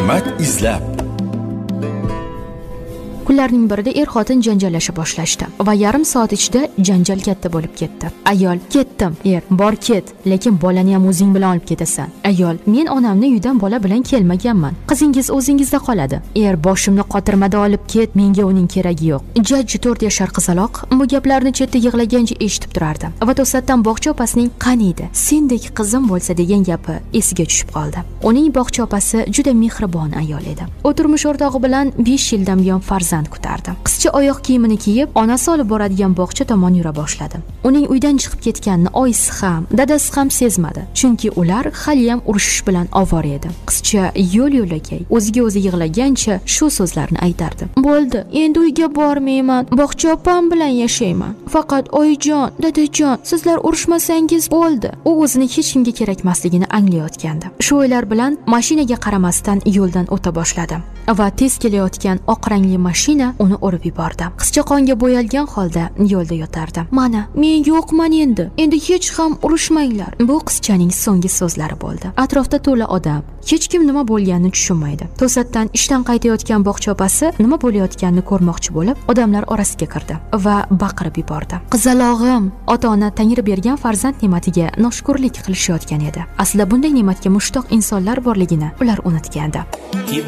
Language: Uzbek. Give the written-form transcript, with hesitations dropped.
Hikmat izlab. Kunlarning birida er-xotin janjallasha boshlashdi va yarim soat ichida janjal katta bo'lib ketdi. Ayol: "Ketdim." Er: "Bor ket, lekin bolani ham o'zing bilan olib ketasan." Ayol: "Men onamni uydan bola bilan kelmaganman. Qizingiz o'zingizda qoladi." Er: "Boshimni qotirmada olib ket, menga uning keragi yo'q." Jajji 4 yashar qizaloq bu gaplarni chetda yig'lagancha eshitib turardi va to'satdan bog'cha opasining "Qaniydi, sendek qizim bo'lsa" degan gapi esiga tushib qoldi. Uning bog'cha opasi juda mehribon ayol edi. U turmush o'rtog'i bilan 5 yildan buyon farzand kutardi. Qizcha oyoq kiyimini kiyib, onasi olib boradigan bog'cha tomon yura boshladi. Uning uydan chiqib ketganini oyisi ham, dadasi ham sezmadi, chunki ular hali ham urushish bilan ovora edi. Qizcha yo'l-yo'lakay o'ziga o'zi yig'lagancha shu so'zlarni aytardi. "Bo'ldi, endi uyga bormayman, bog'cha opam bilan yashayman. Faqat oyijon, dadajon, sizlar urushmasangiz bo'ldi." U o'zini hech kimga kerakmasligini anglayotgandi. Shu o'ylar bilan mashinaga qaramasdan yo'ldan o'ta boshladi va tez kelayotgan oq rangli mashina uni urib yubordi. Qizcha qonga bo'yalgan holda yo'lda yotardi. "Mana, men yo'qman endi hech ham urushmanglar." Bu qizchaning so'nggi so'zlari bo'ldi. Atrofda to'la odam, hech kim nima bo'lganini tushunmaydi. To'satdan ishdan qaytayotgan bog'cha opasi nima bo'layotganini ko'rmoqchi bo'lib, odamlar orasiga kirdi va baqirib yubordi. "Qizalog'im!" Ota-ona Tangri bergan farzand ne'matiga noshukrlik qilishayotgan edi. Aslida bunday ne'matga mushtoq insonlar borligini ular unutgandi.